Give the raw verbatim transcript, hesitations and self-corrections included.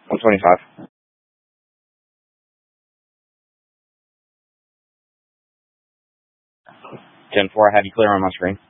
one twenty-five. ten four, I have you clear on my screen.